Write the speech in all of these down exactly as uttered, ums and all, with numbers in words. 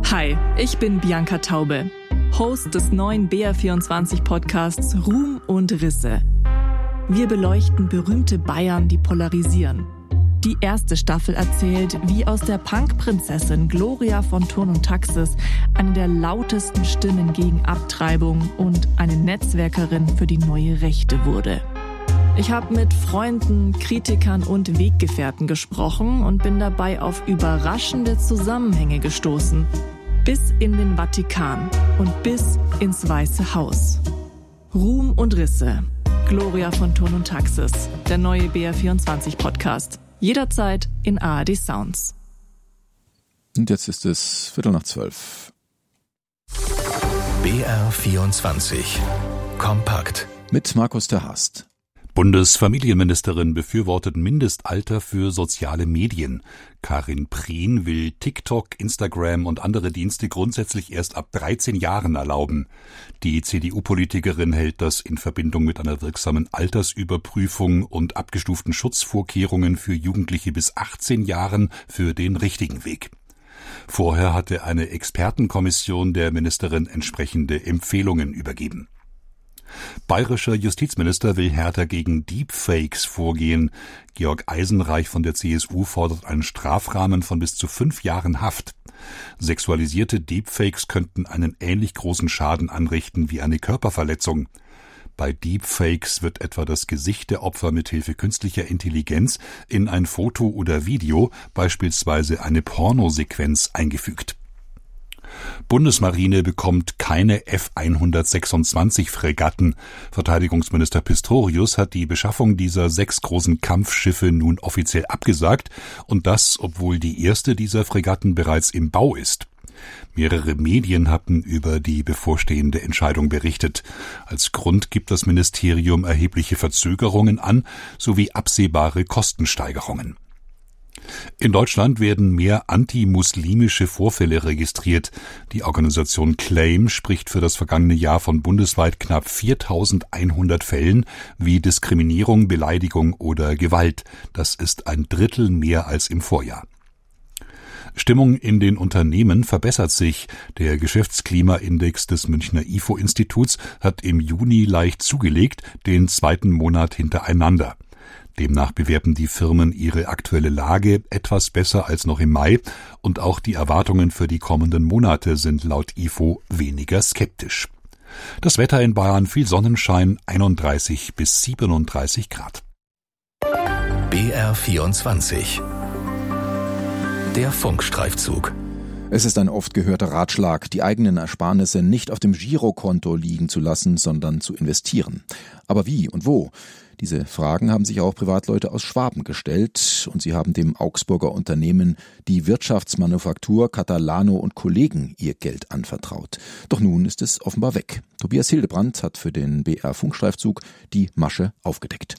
Hi, ich bin Bianca Taube, Host des neuen B R vierundzwanzig Podcasts Ruhm und Risse. Wir beleuchten berühmte Bayern, die polarisieren. Die erste Staffel erzählt, wie aus der Punk-Prinzessin Gloria von Thurn und Taxis eine der lautesten Stimmen gegen Abtreibung und eine Netzwerkerin für die neue Rechte wurde. Ich habe mit Freunden, Kritikern und Weggefährten gesprochen und bin dabei auf überraschende Zusammenhänge gestoßen. Bis in den Vatikan und bis ins Weiße Haus. Ruhm und Risse. Gloria von Thurn und Taxis. Der neue B R vierundzwanzig Podcast. Jederzeit in A R D Sounds. Und jetzt ist es Viertel nach zwölf. B R vierundzwanzig. Kompakt. Mit Markus ter Hast. Bundesfamilienministerin befürwortet Mindestalter für soziale Medien. Karin Prien will TikTok, Instagram und andere Dienste grundsätzlich erst ab dreizehn Jahren erlauben. Die C D U-Politikerin hält das in Verbindung mit einer wirksamen Altersüberprüfung und abgestuften Schutzvorkehrungen für Jugendliche bis achtzehn Jahren für den richtigen Weg. Vorher hatte eine Expertenkommission der Ministerin entsprechende Empfehlungen übergeben. Bayerischer Justizminister will härter gegen Deepfakes vorgehen. Georg Eisenreich von der C S U fordert einen Strafrahmen von bis zu fünf Jahren Haft. Sexualisierte Deepfakes könnten einen ähnlich großen Schaden anrichten wie eine Körperverletzung. Bei Deepfakes wird etwa das Gesicht der Opfer mithilfe künstlicher Intelligenz in ein Foto oder Video, beispielsweise eine Pornosequenz, eingefügt. Bundesmarine bekommt keine F hundertsechsundzwanzig Fregatten. Verteidigungsminister Pistorius hat die Beschaffung dieser sechs großen Kampfschiffe nun offiziell abgesagt, und das, obwohl die erste dieser Fregatten bereits im Bau ist. Mehrere Medien hatten über die bevorstehende Entscheidung berichtet. Als Grund gibt das Ministerium erhebliche Verzögerungen an, sowie absehbare Kostensteigerungen. In Deutschland werden mehr antimuslimische Vorfälle registriert. Die Organisation Claim spricht für das vergangene Jahr von bundesweit knapp viertausendeinhundert Fällen wie Diskriminierung, Beleidigung oder Gewalt. Das ist ein Drittel mehr als im Vorjahr. Stimmung in den Unternehmen verbessert sich. Der Geschäftsklimaindex des Münchner I F O-Instituts hat im Juni leicht zugelegt, den zweiten Monat hintereinander. Demnach bewerten die Firmen ihre aktuelle Lage etwas besser als noch im Mai, und auch die Erwartungen für die kommenden Monate sind laut I F O weniger skeptisch. Das Wetter in Bayern: viel Sonnenschein, einunddreißig bis siebenunddreißig Grad. B R vierundzwanzig. Der Funkstreifzug. Es ist ein oft gehörter Ratschlag, die eigenen Ersparnisse nicht auf dem Girokonto liegen zu lassen, sondern zu investieren. Aber wie und wo? Diese Fragen haben sich auch Privatleute aus Schwaben gestellt, und sie haben dem Augsburger Unternehmen die Wirtschaftsmanufaktur Catalano und Kollegen ihr Geld anvertraut. Doch nun ist es offenbar weg. Tobias Hildebrandt hat für den B R Funkstreifzug die Masche aufgedeckt.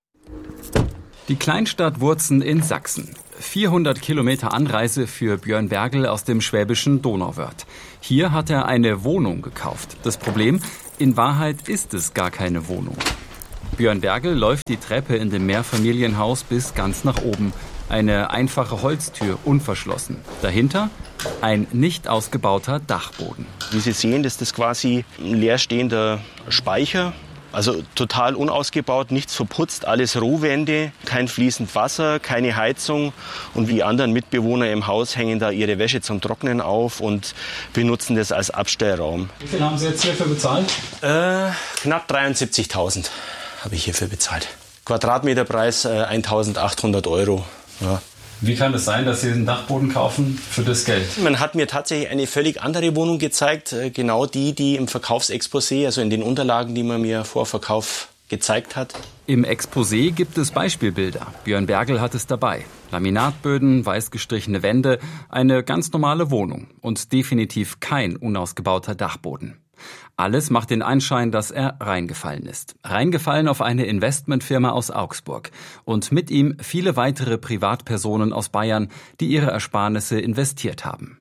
Die Kleinstadt Wurzen in Sachsen. vierhundert Kilometer Anreise für Björn Bergel aus dem schwäbischen Donauwörth. Hier hat er eine Wohnung gekauft. Das Problem: in Wahrheit ist es gar keine Wohnung. Björn Bergel läuft die Treppe in dem Mehrfamilienhaus bis ganz nach oben. Eine einfache Holztür, unverschlossen. Dahinter ein nicht ausgebauter Dachboden. Wie Sie sehen, ist das quasi ein leerstehender Speicher. Also total unausgebaut, nichts verputzt, alles Rohwände, kein fließend Wasser, keine Heizung. Und wie die anderen Mitbewohner im Haus hängen da ihre Wäsche zum Trocknen auf und benutzen das als Abstellraum. Wie viel haben Sie jetzt hierfür bezahlt? Äh, knapp dreiundsiebzigtausend habe ich hierfür bezahlt. Quadratmeterpreis äh, eintausendachthundert Euro. Ja. Wie kann es sein, dass Sie einen Dachboden kaufen für das Geld? Man hat mir tatsächlich eine völlig andere Wohnung gezeigt. Genau die, die im Verkaufsexposé, also in den Unterlagen, die man mir vor Verkauf gezeigt hat. Im Exposé gibt es Beispielbilder. Björn Bergel hat es dabei. Laminatböden, weiß gestrichene Wände, eine ganz normale Wohnung und definitiv kein unausgebauter Dachboden. Alles macht den Anschein, dass er reingefallen ist. Reingefallen auf eine Investmentfirma aus Augsburg. Und mit ihm viele weitere Privatpersonen aus Bayern, die ihre Ersparnisse investiert haben.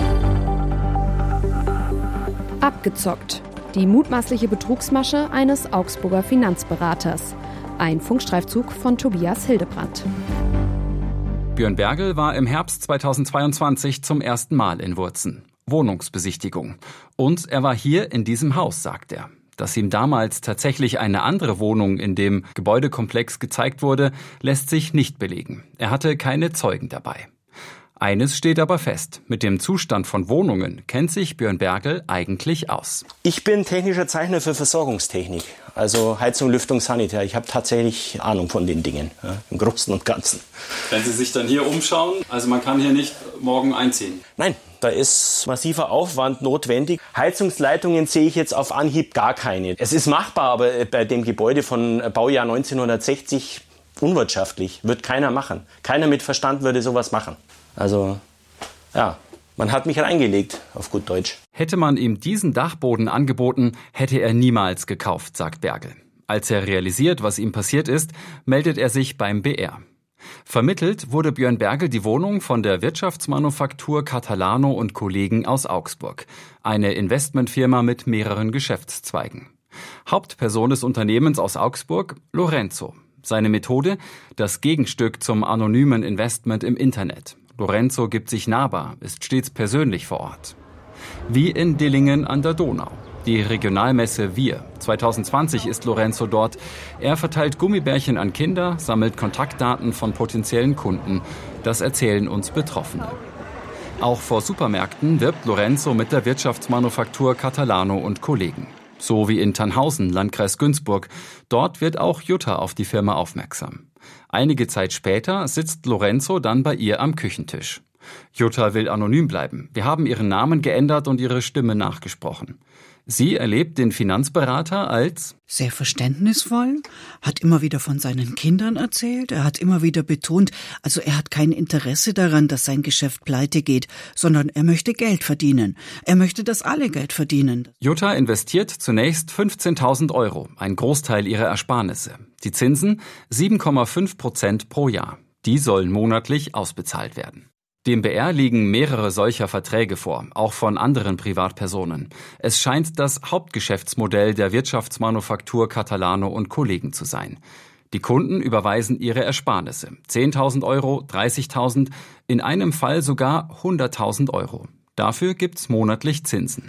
Abgezockt. Die mutmaßliche Betrugsmasche eines Augsburger Finanzberaters. Ein Funkstreifzug von Tobias Hildebrandt. Björn Bergel war im Herbst zweitausendzweiundzwanzig zum ersten Mal in Wurzen. Wohnungsbesichtigung. Und er war hier in diesem Haus, sagt er. Dass ihm damals tatsächlich eine andere Wohnung in dem Gebäudekomplex gezeigt wurde, lässt sich nicht belegen. Er hatte keine Zeugen dabei. Eines steht aber fest: Mit dem Zustand von Wohnungen kennt sich Björn Bergel eigentlich aus. Ich bin technischer Zeichner für Versorgungstechnik, also Heizung, Lüftung, Sanitär. Ich habe tatsächlich Ahnung von den Dingen, ja, im Großen und Ganzen. Wenn Sie sich dann hier umschauen, also man kann hier nicht morgen einziehen? Nein, da ist massiver Aufwand notwendig. Heizungsleitungen sehe ich jetzt auf Anhieb gar keine. Es ist machbar, aber bei dem Gebäude von Baujahr neunzehnhundertsechzig unwirtschaftlich. Wird keiner machen. Keiner mit Verstand würde sowas machen. Also, ja, man hat mich reingelegt, auf gut Deutsch. Hätte man ihm diesen Dachboden angeboten, hätte er niemals gekauft, sagt Bergel. Als er realisiert, was ihm passiert ist, meldet er sich beim B R. Vermittelt wurde Björn Bergel die Wohnung von der Wirtschaftsmanufaktur Catalano und Kollegen aus Augsburg, eine Investmentfirma mit mehreren Geschäftszweigen. Hauptperson des Unternehmens aus Augsburg, Lorenzo. Seine Methode, das Gegenstück zum anonymen Investment im Internet. Lorenzo gibt sich nahbar, ist stets persönlich vor Ort. Wie in Dillingen an der Donau. Die Regionalmesse Wir. zwanzig zwanzig ist Lorenzo dort. Er verteilt Gummibärchen an Kinder, sammelt Kontaktdaten von potenziellen Kunden. Das erzählen uns Betroffene. Auch vor Supermärkten wirbt Lorenzo mit der Wirtschaftsmanufaktur Catalano und Kollegen. So wie in Tannhausen, Landkreis Günzburg. Dort wird auch Jutta auf die Firma aufmerksam. Einige Zeit später sitzt Lorenzo dann bei ihr am Küchentisch. Jutta will anonym bleiben. Wir haben ihren Namen geändert und ihre Stimme nachgesprochen. Sie erlebt den Finanzberater als sehr verständnisvoll, hat immer wieder von seinen Kindern erzählt, er hat immer wieder betont, also er hat kein Interesse daran, dass sein Geschäft pleite geht, sondern er möchte Geld verdienen. Er möchte, dass alle Geld verdienen. Jutta investiert zunächst fünfzehntausend Euro, ein Großteil ihrer Ersparnisse. Die Zinsen sieben Komma fünf Prozent pro Jahr. Die sollen monatlich ausbezahlt werden. Dem B R liegen mehrere solcher Verträge vor, auch von anderen Privatpersonen. Es scheint das Hauptgeschäftsmodell der Wirtschaftsmanufaktur Catalano und Kollegen zu sein. Die Kunden überweisen ihre Ersparnisse. zehntausend Euro, dreißigtausend, in einem Fall sogar hunderttausend Euro. Dafür gibt's monatlich Zinsen.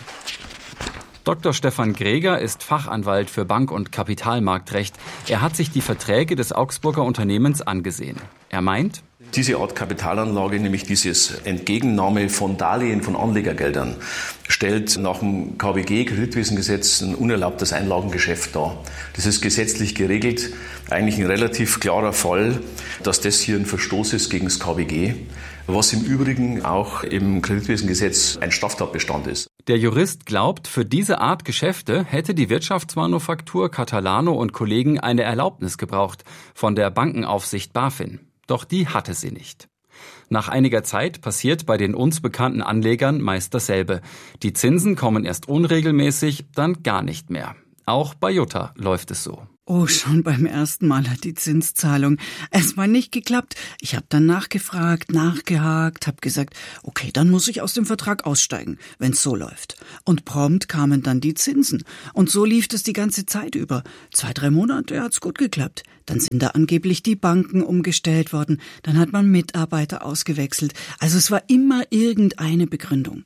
Doktor Stefan Greger ist Fachanwalt für Bank- und Kapitalmarktrecht. Er hat sich die Verträge des Augsburger Unternehmens angesehen. Er meint, diese Art Kapitalanlage, nämlich dieses Entgegennahme von Darlehen von Anlegergeldern, stellt nach dem K W G, Kreditwesengesetz, ein unerlaubtes Einlagengeschäft dar. Das ist gesetzlich geregelt, eigentlich ein relativ klarer Fall, dass das hier ein Verstoß ist gegen das K W G, was im Übrigen auch im Kreditwesengesetz ein Straftatbestand ist. Der Jurist glaubt, für diese Art Geschäfte hätte die Wirtschaftsmanufaktur Catalano und Kollegen eine Erlaubnis gebraucht von der Bankenaufsicht BaFin. Doch die hatte sie nicht. Nach einiger Zeit passiert bei den uns bekannten Anlegern meist dasselbe. Die Zinsen kommen erst unregelmäßig, dann gar nicht mehr. Auch bei Jutta läuft es so. Oh, schon beim ersten Mal hat die Zinszahlung erstmal nicht geklappt. Ich habe dann nachgefragt, nachgehakt, habe gesagt, okay, dann muss ich aus dem Vertrag aussteigen, wenn's so läuft. Und prompt kamen dann die Zinsen. Und so lief es die ganze Zeit über. Zwei, drei Monate hat's gut geklappt. Dann sind da angeblich die Banken umgestellt worden. Dann hat man Mitarbeiter ausgewechselt. Also es war immer irgendeine Begründung.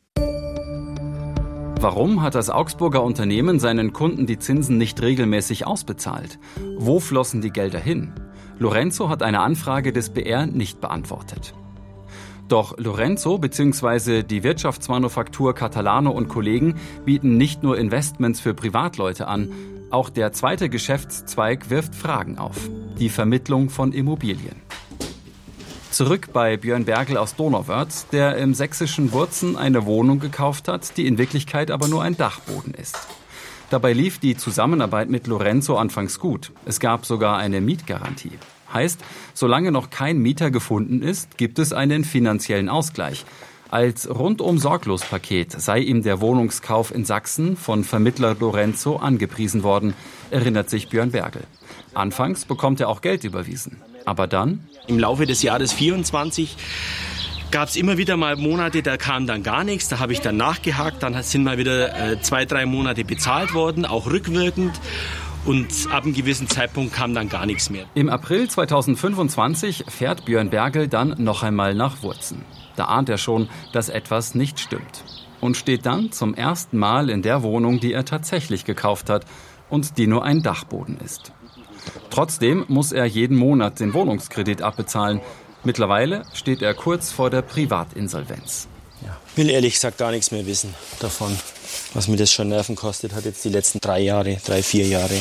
Warum hat das Augsburger Unternehmen seinen Kunden die Zinsen nicht regelmäßig ausbezahlt? Wo flossen die Gelder hin? Lorenzo hat eine Anfrage des B R nicht beantwortet. Doch Lorenzo bzw. die Wirtschaftsmanufaktur Catalano und Kollegen bieten nicht nur Investments für Privatleute an, auch der zweite Geschäftszweig wirft Fragen auf: die Vermittlung von Immobilien. Zurück bei Björn Bergel aus Donauwörth, der im sächsischen Wurzen eine Wohnung gekauft hat, die in Wirklichkeit aber nur ein Dachboden ist. Dabei lief die Zusammenarbeit mit Lorenzo anfangs gut. Es gab sogar eine Mietgarantie. Heißt, solange noch kein Mieter gefunden ist, gibt es einen finanziellen Ausgleich. Als Rundum-Sorglos-Paket sei ihm der Wohnungskauf in Sachsen von Vermittler Lorenzo angepriesen worden, erinnert sich Björn Bergel. Anfangs bekommt er auch Geld überwiesen. Aber dann? Im Laufe des Jahres vierundzwanzig gab es immer wieder mal Monate, da kam dann gar nichts. Da habe ich dann nachgehakt. Dann sind mal wieder äh, zwei, drei Monate bezahlt worden, auch rückwirkend. Und ab einem gewissen Zeitpunkt kam dann gar nichts mehr. Im April zweitausendfünfundzwanzig fährt Björn Bergel dann noch einmal nach Wurzen. Da ahnt er schon, dass etwas nicht stimmt. und steht dann zum ersten Mal in der Wohnung, die er tatsächlich gekauft hat und die nur ein Dachboden ist. Trotzdem muss er jeden Monat den Wohnungskredit abbezahlen. Mittlerweile steht er kurz vor der Privatinsolvenz. Ja, will ehrlich gesagt gar nichts mehr wissen davon, was mir das schon Nerven kostet hat jetzt die letzten drei Jahre, drei, vier Jahre.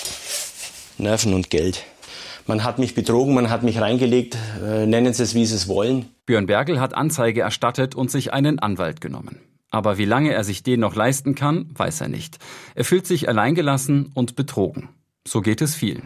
Nerven und Geld. Man hat mich betrogen, man hat mich reingelegt, äh, nennen Sie es, wie Sie es wollen. Björn Bergel hat Anzeige erstattet und sich einen Anwalt genommen. Aber wie lange er sich den noch leisten kann, weiß er nicht. Er fühlt sich alleingelassen und betrogen. So geht es vielen.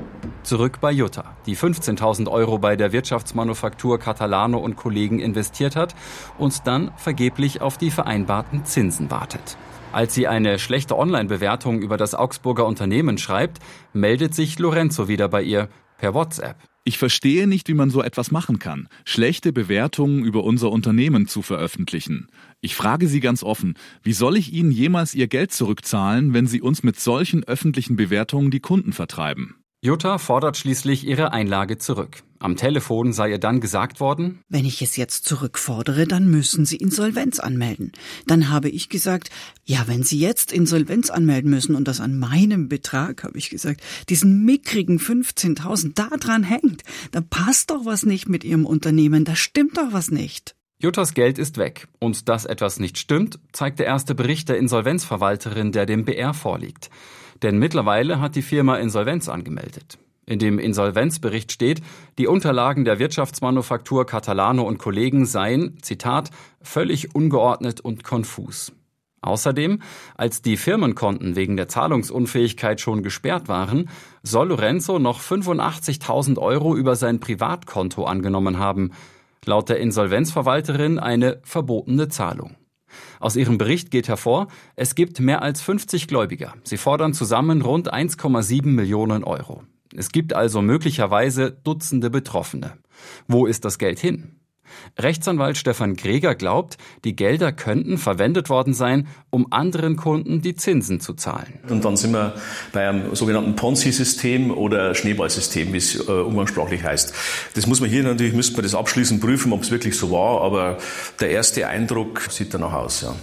Zurück bei Jutta, die fünfzehntausend Euro bei der Wirtschaftsmanufaktur Catalano und Kollegen investiert hat und dann vergeblich auf die vereinbarten Zinsen wartet. Als sie eine schlechte Online-Bewertung über das Augsburger Unternehmen schreibt, meldet sich Lorenzo wieder bei ihr per WhatsApp. Ich verstehe nicht, wie man so etwas machen kann, schlechte Bewertungen über unser Unternehmen zu veröffentlichen. Ich frage Sie ganz offen, wie soll ich Ihnen jemals Ihr Geld zurückzahlen, wenn Sie uns mit solchen öffentlichen Bewertungen die Kunden vertreiben? Jutta fordert schließlich ihre Einlage zurück. Am Telefon sei ihr dann gesagt worden: Wenn ich es jetzt zurückfordere, dann müssen Sie Insolvenz anmelden. Dann habe ich gesagt, ja, wenn Sie jetzt Insolvenz anmelden müssen und das an meinem Betrag, habe ich gesagt, diesen mickrigen fünfzehntausend da dran hängt, dann passt doch was nicht mit Ihrem Unternehmen, da stimmt doch was nicht. Juttas Geld ist weg. Und dass etwas nicht stimmt, zeigt der erste Bericht der Insolvenzverwalterin, der dem B R vorliegt. Denn mittlerweile hat die Firma Insolvenz angemeldet. In dem Insolvenzbericht steht, die Unterlagen der Wirtschaftsmanufaktur Catalano und Kollegen seien, Zitat, völlig ungeordnet und konfus. Außerdem, als die Firmenkonten wegen der Zahlungsunfähigkeit schon gesperrt waren, soll Lorenzo noch fünfundachtzigtausend Euro über sein Privatkonto angenommen haben. Laut der Insolvenzverwalterin eine verbotene Zahlung. Aus ihrem Bericht geht hervor, es gibt mehr als fünfzig Gläubiger. Sie fordern zusammen rund eins Komma sieben Millionen Euro. Es gibt also möglicherweise Dutzende Betroffene. Wo ist das Geld hin? Rechtsanwalt Stefan Greger glaubt, die Gelder könnten verwendet worden sein, um anderen Kunden die Zinsen zu zahlen. Und dann sind wir bei einem sogenannten Ponzi-System oder Schneeballsystem, wie es äh, umgangssprachlich heißt. Das muss man hier natürlich, müsste man das abschließend prüfen, ob es wirklich so war, aber der erste Eindruck sieht danach aus, ja.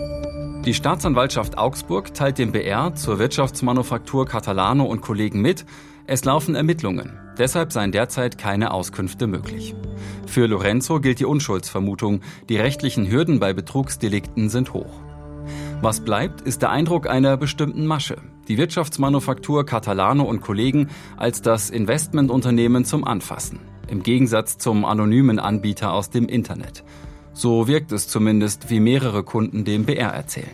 Die Staatsanwaltschaft Augsburg teilt dem B R zur Wirtschaftsmanufaktur Catalano und Kollegen mit, es laufen Ermittlungen. Deshalb seien derzeit keine Auskünfte möglich. Für Lorenzo gilt die Unschuldsvermutung. Die rechtlichen Hürden bei Betrugsdelikten sind hoch. Was bleibt, ist der Eindruck einer bestimmten Masche. Die Wirtschaftsmanufaktur Catalano und Kollegen als das Investmentunternehmen zum Anfassen. Im Gegensatz zum anonymen Anbieter aus dem Internet. So wirkt es zumindest, wie mehrere Kunden dem B R erzählen.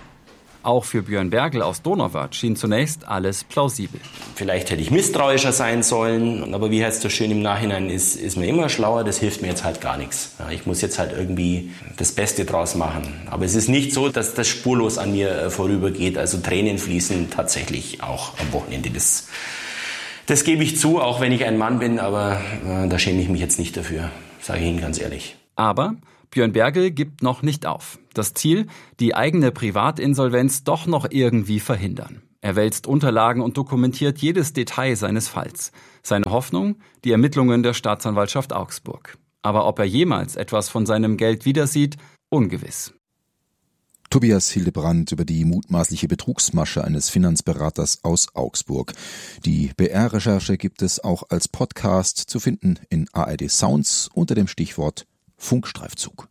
Auch für Björn Bergel aus Donauwörth schien zunächst alles plausibel. Vielleicht hätte ich misstrauischer sein sollen, aber wie heißt es so schön im Nachhinein, ist, ist mir immer schlauer, das hilft mir jetzt halt gar nichts. Ja, ich muss jetzt halt irgendwie das Beste draus machen. Aber es ist nicht so, dass das spurlos an mir vorübergeht. Also Tränen fließen tatsächlich auch am Wochenende. Das, das gebe ich zu, auch wenn ich ein Mann bin, aber äh, da schäme ich mich jetzt nicht dafür, sage ich Ihnen ganz ehrlich. Aber Björn Bergel gibt noch nicht auf. Das Ziel, die eigene Privatinsolvenz doch noch irgendwie verhindern. Er wälzt Unterlagen und dokumentiert jedes Detail seines Falls. Seine Hoffnung, die Ermittlungen der Staatsanwaltschaft Augsburg. Aber ob er jemals etwas von seinem Geld wiedersieht, ungewiss. Tobias Hildebrand über die mutmaßliche Betrugsmasche eines Finanzberaters aus Augsburg. Die B R-Recherche gibt es auch als Podcast zu finden in A R D Sounds unter dem Stichwort Funkstreifzug.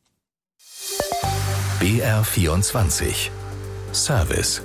B R vierundzwanzig Service.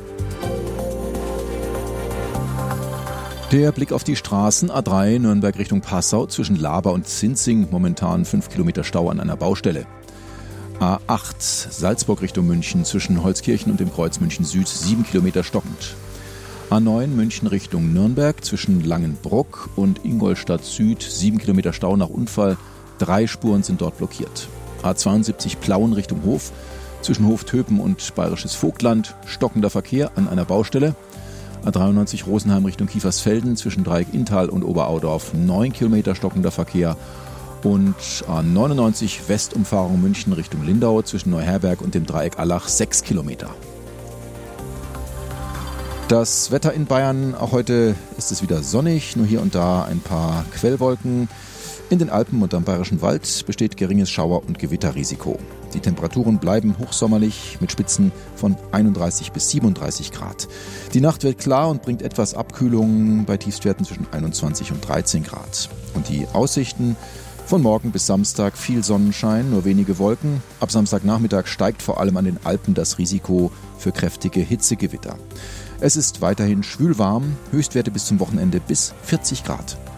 Der Blick auf die Straßen A drei Nürnberg Richtung Passau zwischen Laber und Zinzing, momentan fünf Kilometer Stau an einer Baustelle. A acht Salzburg Richtung München zwischen Holzkirchen und dem Kreuz München Süd, sieben Kilometer stockend. A neun München Richtung Nürnberg zwischen Langenbruck und Ingolstadt Süd, sieben Kilometer Stau nach Unfall. Drei Spuren sind dort blockiert. A zweiundsiebzig Plauen Richtung Hof, zwischen Hoftöpen und Bayerisches Vogtland, stockender Verkehr an einer Baustelle. A dreiundneunzig Rosenheim Richtung Kiefersfelden, zwischen Dreieck Inntal und Oberaudorf, neun Kilometer stockender Verkehr. Und A neunundneunzig Westumfahrung München Richtung Lindau, zwischen Neuherberg und dem Dreieck Allach, sechs Kilometer. Das Wetter in Bayern, auch heute ist es wieder sonnig, nur hier und da ein paar Quellwolken. In den Alpen und am Bayerischen Wald besteht geringes Schauer- und Gewitterrisiko. Die Temperaturen bleiben hochsommerlich mit Spitzen von einunddreißig bis siebenunddreißig Grad. Die Nacht wird klar und bringt etwas Abkühlung bei Tiefstwerten zwischen einundzwanzig und dreizehn Grad. Und die Aussichten: von morgen bis Samstag viel Sonnenschein, nur wenige Wolken. Ab Samstagnachmittag steigt vor allem an den Alpen das Risiko für kräftige Hitzegewitter. Es ist weiterhin schwül warm, Höchstwerte bis zum Wochenende bis vierzig Grad.